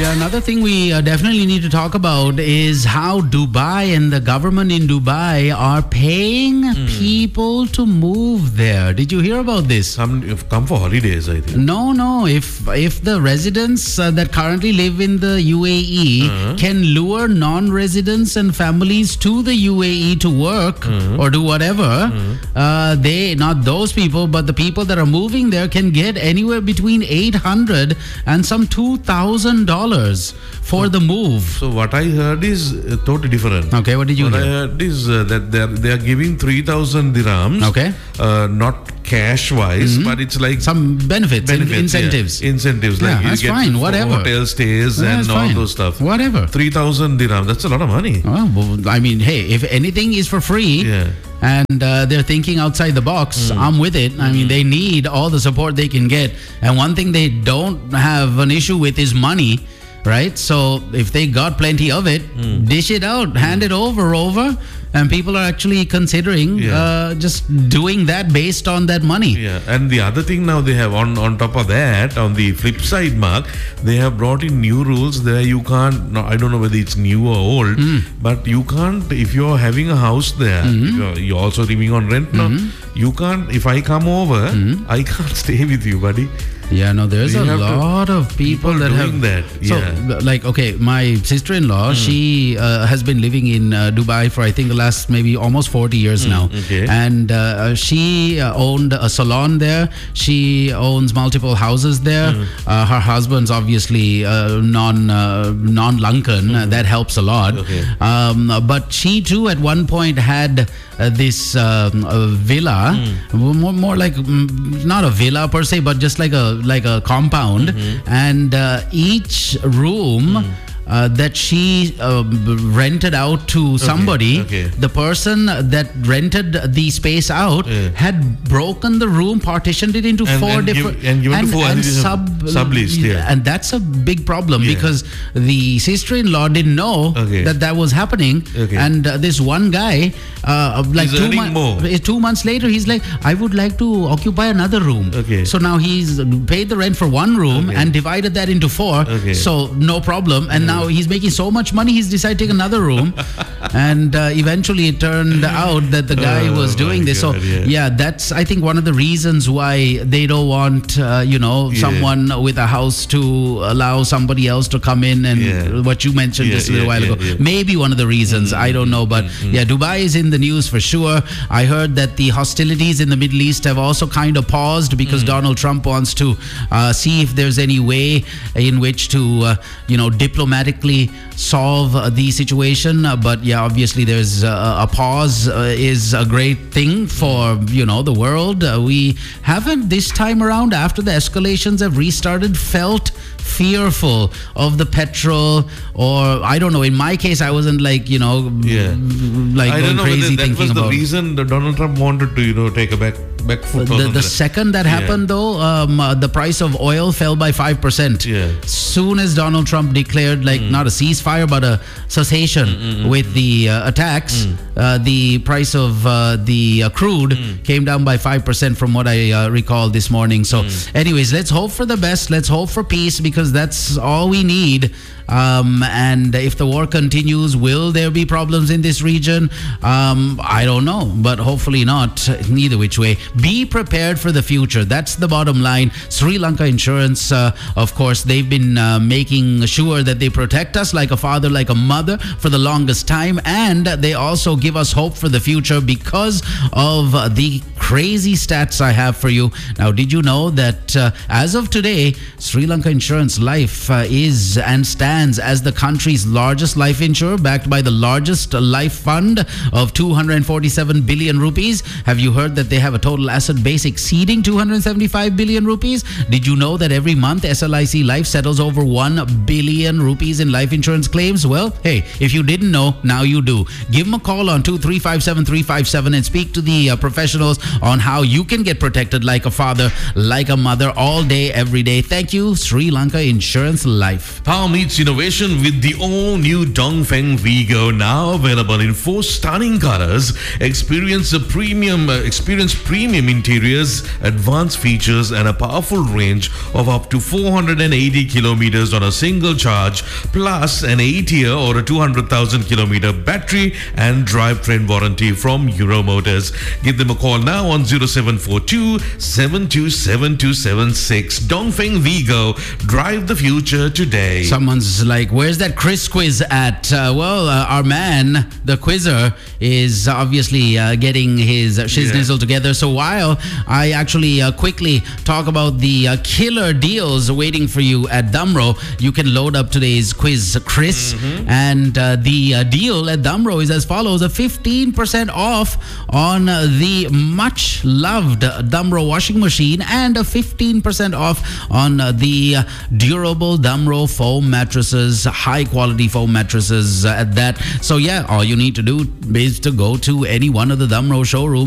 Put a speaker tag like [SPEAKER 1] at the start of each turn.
[SPEAKER 1] Yeah, another thing we definitely need to talk about is how Dubai and the government in Dubai are paying people to move there. Did you hear about this?
[SPEAKER 2] You've come for holidays, I think.
[SPEAKER 1] No. If the residents that currently live in the UAE can lure non-residents and families to the UAE to work or do whatever, they, not those people, but the people that are moving there can get anywhere between $800 and some $2,000 for the move.
[SPEAKER 2] So what I heard is totally different.
[SPEAKER 1] Okay, what did you
[SPEAKER 2] What I
[SPEAKER 1] hear?
[SPEAKER 2] heard is that they are giving 3,000 dirhams.
[SPEAKER 1] Okay.
[SPEAKER 2] Not cash wise, but it's like
[SPEAKER 1] Some benefits, incentives.
[SPEAKER 2] Yeah. Incentives,
[SPEAKER 1] Yeah,
[SPEAKER 2] like you
[SPEAKER 1] that's
[SPEAKER 2] get
[SPEAKER 1] fine, whatever.
[SPEAKER 2] hotel stays
[SPEAKER 1] Yeah,
[SPEAKER 2] and
[SPEAKER 1] that's
[SPEAKER 2] all
[SPEAKER 1] fine.
[SPEAKER 2] those stuff.
[SPEAKER 1] Whatever.
[SPEAKER 2] 3,000 dirhams. That's a lot of money.
[SPEAKER 1] Oh, well, I mean, hey, if anything is for free
[SPEAKER 2] Yeah.
[SPEAKER 1] and they're thinking outside the box, I'm with it. I mean, they need all the support they can get. And one thing they don't have an issue with is money, right? So if they got plenty of it, dish it out, hand it over. And people are actually considering just doing that based on that money.
[SPEAKER 2] Yeah, and the other thing now they have on top of that, on the flip side, Mark, they have brought in new rules there. You can't, I don't know whether it's new or old, but you can't, if you're having a house there, you're also living on rent now, you can't, if I come over, I can't stay with you, buddy.
[SPEAKER 1] Yeah, no, there's
[SPEAKER 2] You
[SPEAKER 1] a
[SPEAKER 2] have to-
[SPEAKER 1] lot of people that
[SPEAKER 2] doing
[SPEAKER 1] have
[SPEAKER 2] that,
[SPEAKER 1] So,
[SPEAKER 2] yeah.
[SPEAKER 1] like, okay, my sister-in-law, she has been living in Dubai for I think the last maybe almost 40 years now,
[SPEAKER 2] okay.
[SPEAKER 1] and she owned a salon there. She owns multiple houses there. Her husband's obviously non-Lankan. That helps a lot.
[SPEAKER 2] Okay.
[SPEAKER 1] But she too at one point had this villa, more like not a villa per se, but just like a compound, and each room that she rented out to somebody.
[SPEAKER 2] okay.
[SPEAKER 1] The person that rented the space out had broken the room, partitioned it into
[SPEAKER 2] And-
[SPEAKER 1] four
[SPEAKER 2] and
[SPEAKER 1] different
[SPEAKER 2] given to four
[SPEAKER 1] and
[SPEAKER 2] others subleased, yeah.
[SPEAKER 1] and that's a big problem because the sister-in-law didn't know
[SPEAKER 2] Okay.
[SPEAKER 1] that was happening,
[SPEAKER 2] Okay.
[SPEAKER 1] and this one guy like
[SPEAKER 2] He's earning more.
[SPEAKER 1] 2 months later he's like, I would like to occupy another room.
[SPEAKER 2] Okay.
[SPEAKER 1] So now he's paid the rent for one room
[SPEAKER 2] Okay.
[SPEAKER 1] and divided that into 4.
[SPEAKER 2] Okay.
[SPEAKER 1] So no problem. And now he's making so much money, he's decided to take another room. And eventually it turned out that the guy
[SPEAKER 2] Oh,
[SPEAKER 1] was doing
[SPEAKER 2] my
[SPEAKER 1] this.
[SPEAKER 2] God,
[SPEAKER 1] So
[SPEAKER 2] yeah.
[SPEAKER 1] that's I think one of the reasons why they don't want someone with a house to allow somebody else to come in, and what you mentioned just a little while ago. Maybe one of the reasons, I don't know, but Dubai is in the news for sure. I heard that the hostilities in the Middle East have also kind of paused because Donald Trump wants to see if there's any way in which to diplomatically solve the situation. But yeah, obviously there's a pause is a great thing for the world. We haven't this time around, after the escalations have restarted, felt fearful of the petrol, or I don't know, in my case I wasn't like
[SPEAKER 2] I
[SPEAKER 1] going
[SPEAKER 2] don't know
[SPEAKER 1] crazy
[SPEAKER 2] whether that
[SPEAKER 1] thinking
[SPEAKER 2] was the
[SPEAKER 1] about
[SPEAKER 2] reason that Donald Trump wanted to take a back foot on
[SPEAKER 1] the
[SPEAKER 2] that.
[SPEAKER 1] second that happened though, the price of oil fell by 5%. Soon as Donald Trump declared not a ceasefire but a cessation with the attacks, the price of the crude came down by 5% from what I recall this morning. So anyways, let's hope for the best, let's hope for peace, because that's all we need. And if the war continues, will there be problems in this region? I don't know, but hopefully not. Neither which way, be prepared for the future. That's the bottom line. Sri Lanka Insurance, of course, they've been making sure that they protect us like a father, like a mother for the longest time, and they also give us hope for the future because of the crazy stats I have for you. Now, did you know that as of today, Sri Lanka Insurance Life is and stands as the country's largest life insurer, backed by the largest life fund of 247 billion rupees. Have you heard that they have a total asset base exceeding 275 billion rupees? Did you know that every month SLIC Life settles over 1 billion rupees in life insurance claims? Well, hey, if you didn't know, now you do. Give them a call on 2357357 and speak to the professionals on how you can get protected like a father, like a mother, all day, every day. Thank you, Sri Lanka Insurance Life.
[SPEAKER 2] Power meets innovation with the all-new Dongfeng Vigo, now available in 4 stunning colors. Experience premium interiors, advanced features, and a powerful range of up to 480 kilometers on a single charge, plus an 8-year or a 200,000 kilometer battery and drivetrain warranty from Euro Motors. Give them a call now on 0742 727276. Dongfeng Vigo, drive the future today.
[SPEAKER 1] Someone's like, where's that Chris quiz at? Our man, the quizzer, is obviously getting his shiz-nizzle together. So while I actually quickly talk about the killer deals waiting for you at Damro, you can load up today's quiz, Chris. And the deal at Damro is as follows: a 15% off on the much loved Damro washing machine, and a 15% off on the durable Damro foam mattresses, high quality foam mattresses at that. So yeah, all you need to do is to go to any one of the Damro showrooms